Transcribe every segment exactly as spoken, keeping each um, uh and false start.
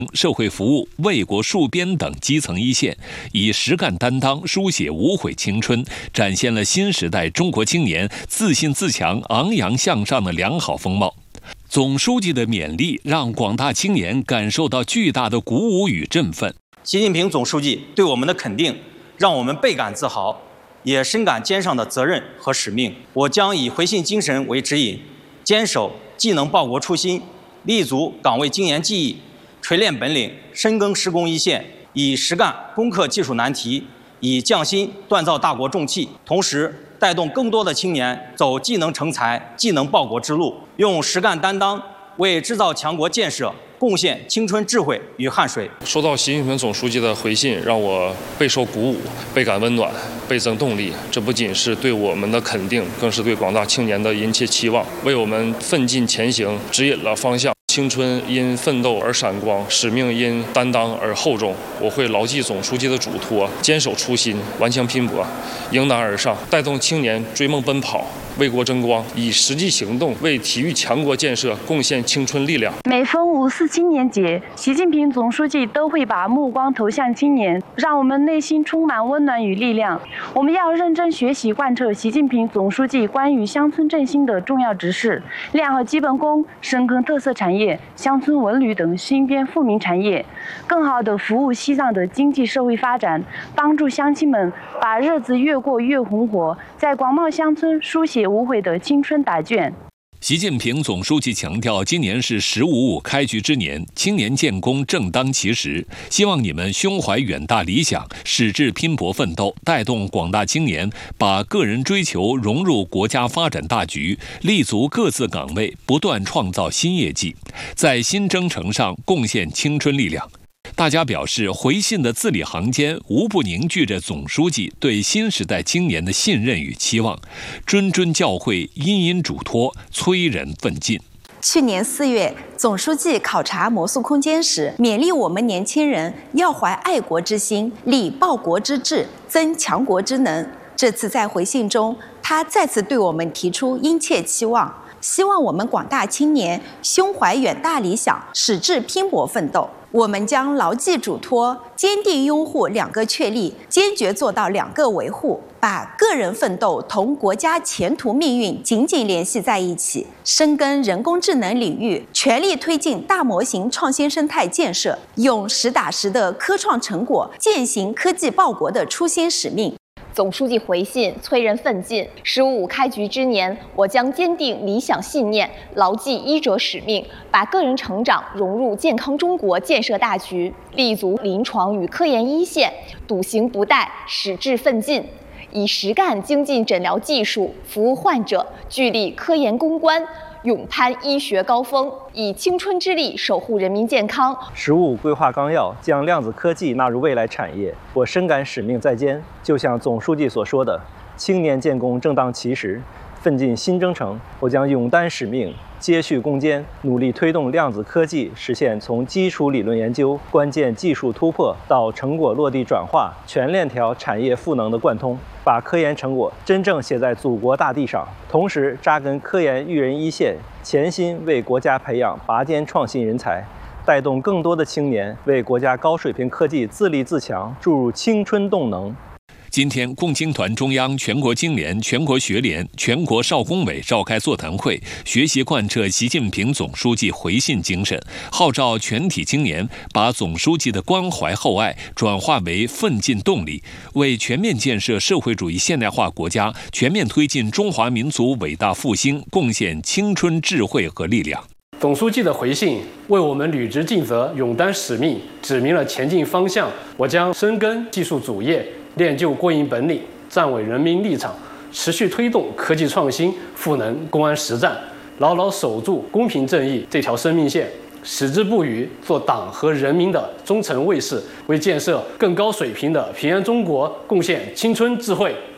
社会服务、为国戍边等基层一线，以实干担当书写无悔青春，展现了新时代中国青年自信自强、昂扬向上的良好风貌。总书记的勉励让广大青年感受到巨大的鼓舞与振奋。 习近平总书记对我们的肯定，让我们倍感自豪，也深感肩上的责任和使命。我将以回信精神为指引，坚守既能报国初心，立足岗位经验技艺，锤炼本领，深耕施工一线，以实干攻克技术难题，以匠心锻造大国重器，同时带动更多的青年走技能成才、技能报国之路，用实干担当为制造强国建设贡献青春智慧与汗水。 收到习近平总书记的回信，让我备受鼓舞，倍感温暖，倍增动力。这不仅是对我们的肯定，更是对广大青年的殷切期望，为我们奋进前行指引了方向。青春因奋斗而闪光，使命因担当而厚重。我会牢记总书记的嘱托，坚守初心，顽强拼搏，迎难而上，带动青年追梦奔跑，为国争光，以实际行动为体育强国建设贡献青春力量。 每逢五四青年节，习近平总书记都会把目光投向青年，让我们内心充满温暖与力量。我们要认真学习贯彻习近平总书记关于乡村振兴的重要指示，练好基本功，深耕特色产业、乡村文旅等新编富民产业，更好地服务西藏的经济社会发展，帮助乡亲们把日子越过越红火，在广袤乡村书写无悔的青春答卷。 习近平总书记强调，今年是“十五五”开局之年，青年建功正当其时。希望你们胸怀远大理想，矢志拼搏奋斗，带动广大青年把个人追求融入国家发展大局，立足各自岗位，不断创造新业绩，在新征程上贡献青春力量。大家表示，回信的字里行间无不凝聚着总书记对新时代青年的信任与期望，谆谆教诲，殷殷嘱托，催人奋进。 去年四月，总书记考察魔术空间时，勉励我们年轻人要怀爱国之心，立报国之志，增强国之能。这次在回信中，他再次对我们提出殷切期望，希望我们广大青年胸怀远大理想，矢志拼搏奋斗。我们将牢记嘱托，坚定拥护两个确立，坚决做到两个维护，把个人奋斗同国家前途命运紧紧联系在一起，深耕人工智能领域，全力推进大模型创新生态建设，用实打实的科创成果践行科技报国的初心使命。 总书记回信催人奋进，十五五开局之年，我将坚定理想信念，牢记医者使命，把个人成长融入健康中国建设大局，立足临床与科研一线，笃行不怠，矢志奋进，以实干精进诊疗技术服务患者，聚力科研攻关，勇攀医学高峰，以青春之力守护人民健康。 十五五规划纲要将量子科技纳入未来产业，我深感使命在肩。就像总书记所说的，青年建功正当其时，奋进新征程。我将勇担使命，接续攻坚，努力推动量子科技实现从基础理论研究、关键技术突破到成果落地转化、全链条产业赋能的贯通，把科研成果真正写在祖国大地上，同时扎根科研育人一线，潜心为国家培养拔尖创新人才，带动更多的青年为国家高水平科技自立自强注入青春动能。 今天，共青团中央、全国青联、全国学联、全国少工委召开座谈会，学习贯彻习近平总书记回信精神，号召全体青年把总书记的关怀厚爱转化为奋进动力，为全面建设社会主义现代化国家、全面推进中华民族伟大复兴贡献青春智慧和力量。 总书记的回信为我们履职尽责、勇担使命指明了前进方向。我将深耕技术主业，练就过硬本领，站稳人民立场，持续推动科技创新赋能公安实战，牢牢守住公平正义这条生命线，矢志不渝，做党和人民的忠诚卫士，为建设更高水平的平安中国贡献青春智慧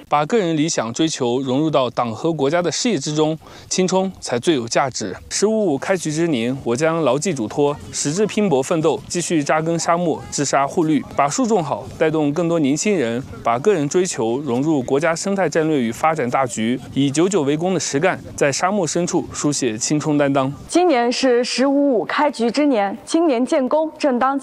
把个人理想追求融入到党和国家的事业之中，青冲才最有价值。十五五开局之年，我将牢记嘱托，矢志拼搏奋斗，继续扎根沙漠，治沙护绿，把树种好，带动更多年轻人把个人追求融入国家生态战略与发展大局，以久久为功的实干，在沙漠深处书写青冲担当。 今年是十五五开局之年，青年建功正当